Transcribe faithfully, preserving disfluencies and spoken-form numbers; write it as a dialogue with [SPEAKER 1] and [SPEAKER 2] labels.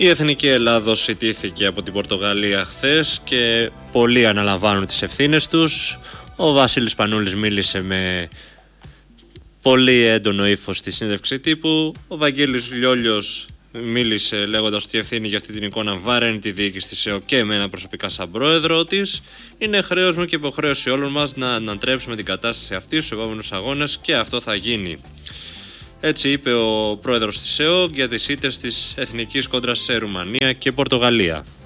[SPEAKER 1] Η Εθνική Ελλάδος ιτήθηκε από την Πορτογαλία χθες και πολλοί αναλαμβάνουν τις ευθύνες τους. Ο Βασίλης Πανούλης μίλησε με πολύ έντονο ύφος στη συνέντευξη τύπου. Ο Βαγγέλης Λιόλιος μίλησε λέγοντας ότι η ευθύνη για αυτή την εικόνα βάραινε τη διοίκηση της ΕΟΚ και εμένα προσωπικά σαν πρόεδρο της. Είναι χρέος μου και υποχρέωση όλων μας να ανατρέψουμε την κατάσταση αυτή στους επόμενους αγώνες και αυτό θα γίνει. Έτσι είπε ο πρόεδρος της ΕΟΚ για τις ήττες της Εθνικής κόντρα σε Ρουμανία και Πορτογαλία.